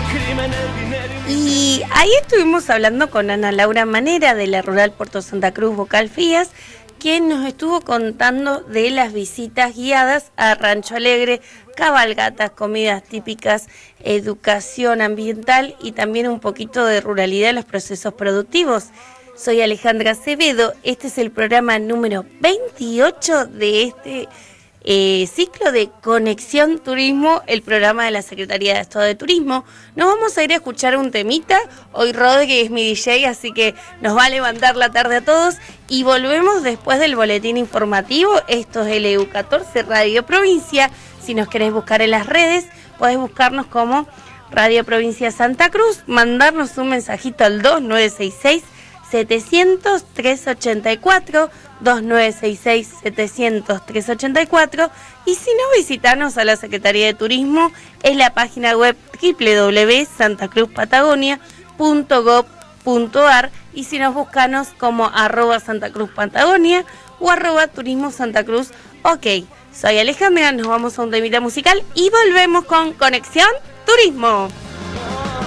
Y ahí estuvimos hablando con Ana Laura Manera de la Rural Puerto Santa Cruz Vocal Fías, quien nos estuvo contando de las visitas guiadas a Rancho Alegre, cabalgatas, comidas típicas, educación ambiental y también un poquito de ruralidad en los procesos productivos. Soy Alejandra Acevedo, este es el programa número 28 de este ciclo de Conexión Turismo, el programa de la Secretaría de Estado de Turismo. Nos vamos a ir a escuchar un temita. Hoy Rodri es mi DJ, así que nos va a levantar la tarde a todos. Y volvemos después del boletín informativo. Esto es LU14 Radio Provincia. Si nos querés buscar en las redes, podés buscarnos como Radio Provincia Santa Cruz, mandarnos un mensajito al 2966-700-384, 2966-700-384, y si no, visitarnos a la Secretaría de Turismo en la página web www.santacruzpatagonia.gov.ar, y si nos buscanos como @SantaCruzPatagonia o @Turismo Santa Cruz. Ok, soy Alejandra, nos vamos a un temita musical y volvemos con Conexión Turismo.